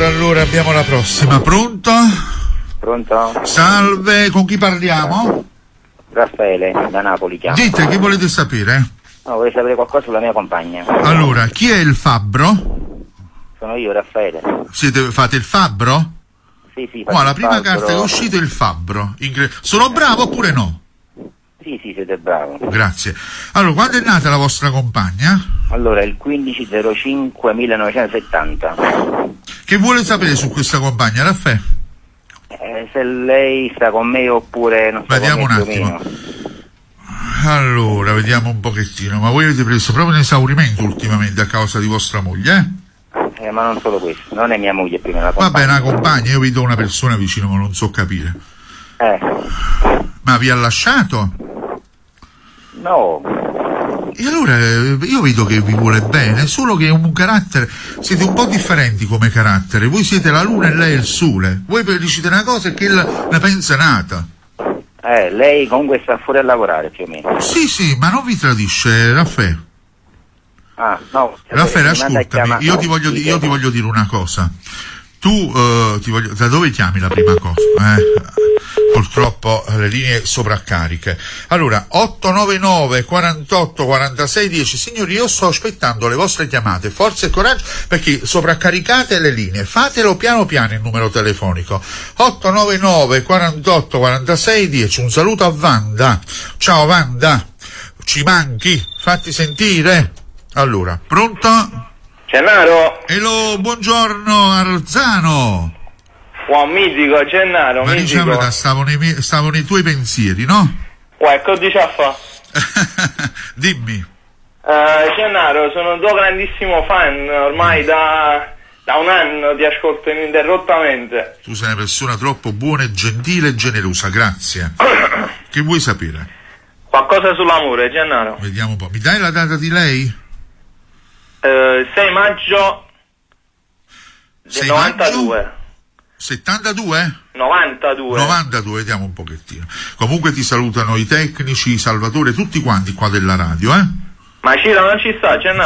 allora abbiamo la prossima. Pronto? Pronto? Salve, con chi parliamo? Raffaele, da Napoli chiamo. Dite, che volete sapere? No, vorrei sapere qualcosa sulla mia compagna. Allora, chi è il fabbro? Sono io, Raffaele. Fate il fabbro? Sì. No, la prima carta che è uscita è il fabbro. Sono bravo oppure no? Sì, siete bravo. Grazie. Allora, quando è nata la vostra compagna? Allora, il 15/05/1970. Che vuole sapere su questa compagna, Raffaele? Se lei sta con me oppure non sta Vediamo con me un attimo. Allora, vediamo un pochettino. Ma voi avete preso proprio un esaurimento ultimamente a causa di vostra moglie, ma non solo questo, non è mia moglie prima, la Vabbè, compagna. una compagna, io vedo una persona vicino ma non so capire. Ma vi ha lasciato? No. E allora io vedo che vi vuole bene, solo che è un carattere, siete un po' differenti come carattere, voi siete la luna e lei è il sole, voi dicete una cosa e che ne pensa nata. Lei comunque sta fuori a lavorare più o meno. Sì, ma non vi tradisce, Raffaele. No. Raffaele, ascoltami, io ti voglio dire una cosa. Tu da dove chiami la prima cosa? Purtroppo le linee sovraccariche. Allora, 899 48 46 10. Signori, io sto aspettando le vostre chiamate, forza e coraggio, perché sovraccaricate le linee, fatelo piano piano il numero telefonico. 899 48 46 10. Un saluto a Wanda. Ciao Wanda, ci manchi, fatti sentire. Allora, pronto? Gennaro? Hello, buongiorno Arzano. Buon mitico, Gennaro, Ma mitico. diciamo, stavo nei tuoi pensieri, no? Che dici a fa? Dimmi. Gennaro, sono un tuo grandissimo fan, ormai da un anno ti ascolto ininterrottamente. Tu sei una persona troppo buona e gentile e generosa, grazie. Che vuoi sapere? Qualcosa sull'amore, Gennaro. Vediamo un po'. Mi dai la data di lei? 6 maggio del 6 92. Maggio? 72? 92, vediamo un pochettino. Comunque ti salutano i tecnici, Salvatore, tutti quanti qua della radio, Ma Ciro non ci sta, Gennaro?